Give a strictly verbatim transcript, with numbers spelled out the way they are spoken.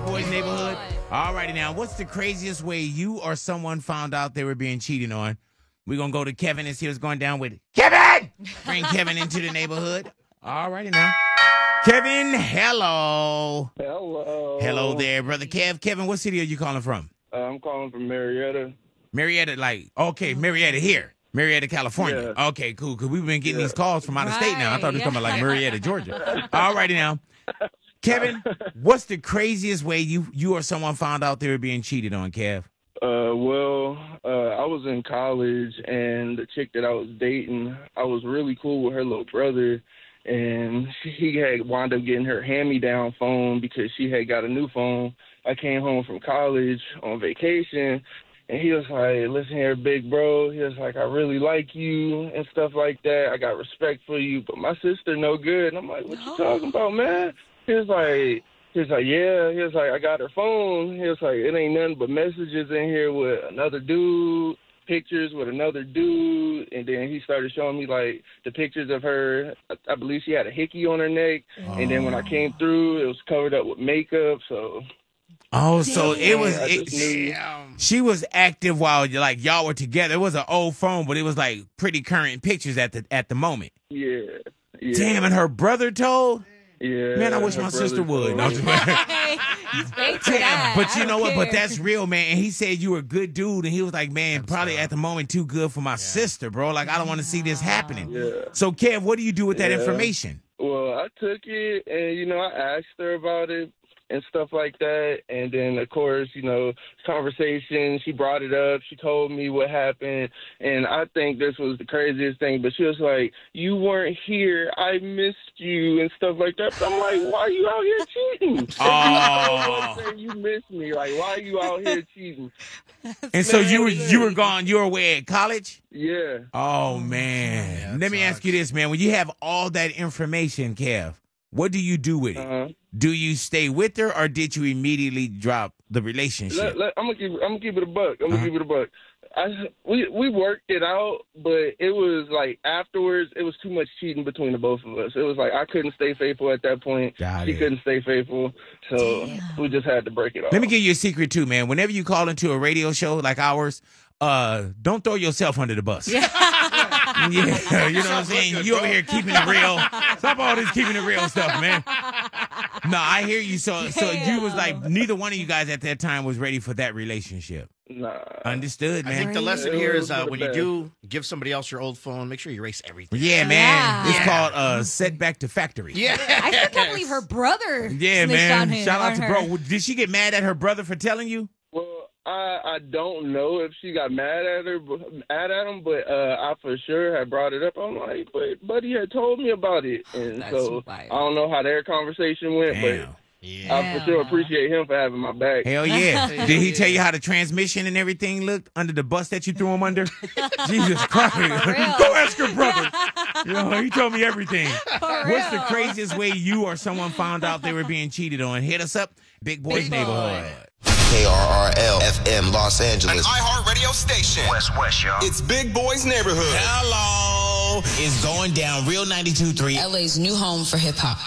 Boys Neighborhood. All righty now, what's the craziest way you or someone found out they were being cheated on? We're going to go to Kevin and see what's going down with Kevin! Bring Kevin into the neighborhood. All righty now. Kevin, hello. Hello. Hello there, brother Kev. Kevin, what city are you calling from? Uh, I'm calling from Marietta. Marietta, like, okay, Marietta here. Marietta, California. Yeah. Okay, cool, because we've been getting Yeah. these calls from out of state now. I thought it was Right, coming like Marietta, Georgia. All righty now. Kevin, what's the craziest way you, you or someone found out they were being cheated on, Kev? Uh, well, uh, I was in college, and the chick that I was dating, I was really cool with her little brother, and she, he had wound up getting her hand-me-down phone because she had got a new phone. I came home from college on vacation, and he was like, listen here, big bro. He was like, I really like you and stuff like that. I got respect for you, but my sister no good. And I'm like, what you talking about, man? He was like, he was like, yeah. He was like, I got her phone. He was like, it ain't nothing but messages in here with another dude, pictures with another dude. And then he started showing me, like, the pictures of her. I, I believe she had a hickey on her neck. Oh. And then when I came through, it was covered up with makeup. So... Oh, so it was, I it, just knew. she was active while like y'all were together. It was an old phone, but it was like pretty current pictures at the at the moment. Yeah. yeah. Damn, and her brother told? Yeah. Man, I wish her my brother sister would. told. No, just playing. He's fake to Damn, that. but you I know don't what? But care. that's real, man. And he said you were a good dude, and he was like, man, probably at the moment too good for my sister, bro. Like, I don't want to see this happening. Yeah. So, Kev, what do you do with that Yeah. information? Well, I took it, and, you know, I asked her about it and stuff like that. And then, of course, you know, conversation, she brought it up. She told me what happened. And I think this was the craziest thing. But she was like, you weren't here. I missed you and stuff like that. But I'm like, why are you out here cheating? Oh. You, you missed me. Like, why are you out here cheating? And so Man, you were man. you were gone. You were away at college? Yeah. Oh, man. Yeah, that Let me ask sucks. you this, man. When you have all that information, Kev, what do you do with it? Uh-huh. Do you stay with her, or did you immediately drop the relationship? Let, let, I'm gonna keep. I'm gonna keep it a buck. I'm gonna Uh-huh. keep it a buck. I, we we worked it out, but it was like afterwards, it was too much cheating between the both of us. It was like I couldn't stay faithful at that point. Got she it. couldn't stay faithful, so we just had to break it off. Let me give you a secret too, man. Whenever you call into a radio show like ours, uh, don't throw yourself under the bus. Yeah, you know what I'm saying? You over here keeping it real. Stop all this keeping it real stuff, man. No, I hear you. So, so you was like, neither one of you guys at that time was ready for that relationship. Nah. Understood, I man. think the lesson It here was is uh, for the when you best. do give somebody else your old phone, make sure you erase everything. Yeah, man. Yeah. It's Yeah. called uh, Set Back to Factory. Yeah. I still can't believe her brother. Yeah, snitched man. on him, Shout out on to her. bro. Did she get mad at her brother for telling you? Well, I I don't know if she got mad at her, mad at him, but uh, I for sure had brought it up. I'm like, but buddy had told me about it, and That's so wild. I don't know how their conversation went, Damn. but. Yeah. I for sure appreciate him for having my back. Hell yeah. Did he tell you how the transmission and everything looked under the bus that you threw him under? Jesus Christ. real. Go ask your brother. You know, he told me everything. For What's the real. craziest way you or someone found out they were being cheated on? Hit us up. Big Boys Big Boy. Neighborhood. K R R L F M Los An Angeles. iHeartRadio station. West West, y'all. It's Big Boy's Neighborhood. Hello. It's going down. Real ninety-two point three. L A's new home for hip hop.